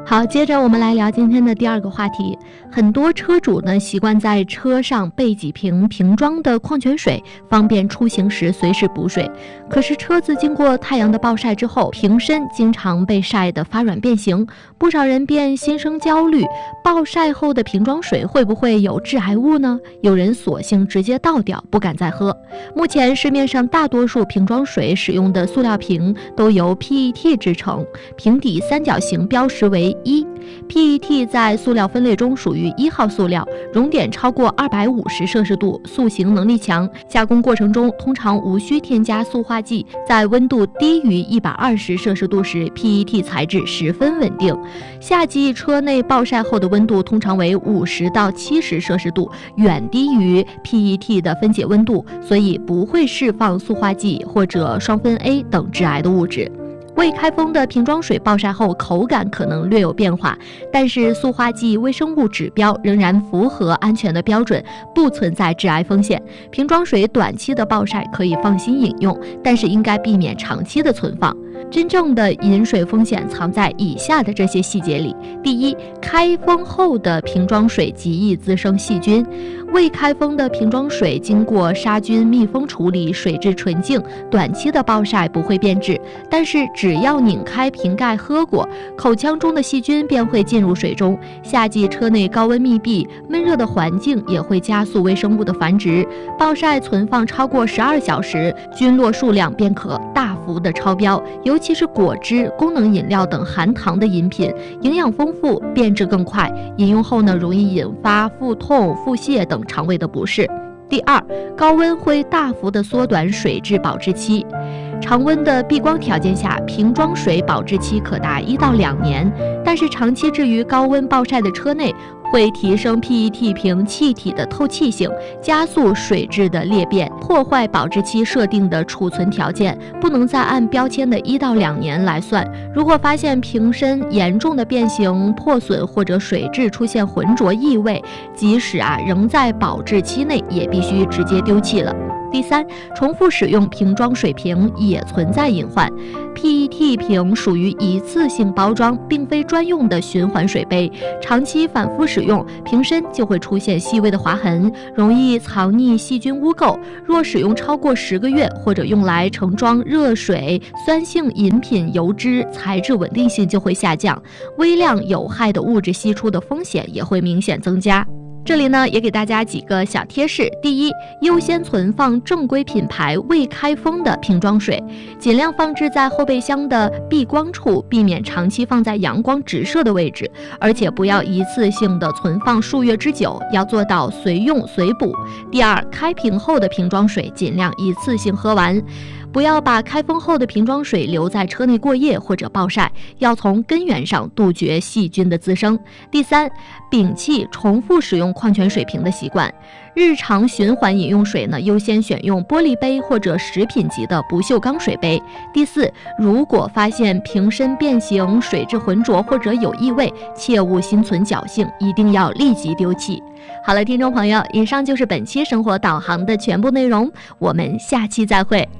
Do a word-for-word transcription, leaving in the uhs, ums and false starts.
好，接着我们来聊今天的第二个话题。很多车主呢习惯在车上备几瓶瓶装的矿泉水，方便出行时随时补水。可是车子经过太阳的暴晒之后，瓶身经常被晒得发软变形，不少人便心生焦虑，暴晒后的瓶装水会不会有致癌物呢？有人索性直接倒掉，不敢再喝。目前市面上大多数瓶装水使用的塑料瓶都由 P E T 制成，瓶底三角形标识为一。P E T 在塑料分类中属于一号塑料，熔点超过二百五十摄氏度，塑形能力强，加工过程中通常无需添加塑化剂。在温度低于一百二十摄氏度时 ，P E T 材质十分稳定。夏季车内暴晒后的温度通常为五十到七十摄氏度，远低于 P E T 的分解温度，所以不会释放塑化剂或者双酚 A 等致癌的物质。未开封的瓶装水暴晒后口感可能略有变化，但是塑化剂微生物指标仍然符合安全的标准，不存在致癌风险。瓶装水短期的暴晒可以放心饮用，但是应该避免长期的存放。真正的饮水风险藏在以下的这些细节里：第一，开封后的瓶装水极易滋生细菌。未开封的瓶装水经过杀菌密封处理，水质纯净，短期的暴晒不会变质。但是只要拧开瓶盖喝过，口腔中的细菌便会进入水中。夏季车内高温密闭、闷热的环境也会加速微生物的繁殖。暴晒存放超过十二小时，菌落数量便可大幅的超标。尤其是果汁、功能饮料等含糖的饮品，营养丰富，变质更快，饮用后呢，容易引发腹痛、腹泻等肠胃的不适。第二，高温会大幅的缩短水质保质期。常温的避光条件下，瓶装水保质期可达一到两年，但是长期置于高温暴晒的车内，会提升 P E T 瓶气体的透气性，加速水质的裂变，破坏保质期设定的储存条件，不能再按标签的一到两年来算。如果发现瓶身严重的变形、破损或者水质出现浑浊异味，即使啊仍在保质期内，也必须直接丢弃了。第三，重复使用瓶装水瓶也存在隐患。P E T 瓶属于一次性包装，并非专用的循环水杯，长期反复使用，瓶身就会出现细微的划痕，容易藏匿细菌污垢。若使用超过十个月，或者用来盛装热水、酸性饮品、油脂，材质稳定性就会下降，微量有害的物质析出的风险也会明显增加。这里呢，也给大家几个小贴士。第一，优先存放正规品牌未开封的瓶装水，尽量放置在后备箱的避光处，避免长期放在阳光直射的位置，而且不要一次性的存放数月之久，要做到随用随补。第二，开瓶后的瓶装水尽量一次性喝完，不要把开封后的瓶装水留在车内过夜或者暴晒，要从根源上杜绝细菌的滋生。第三，摒弃重复使用矿泉水瓶的习惯，日常循环饮用水呢，优先选用玻璃杯或者食品级的不锈钢水杯。第四，如果发现瓶身变形、水质浑浊或者有异味，切勿心存侥幸，一定要立即丢弃。好了，听众朋友，以上就是本期生活导航的全部内容，我们下期再会。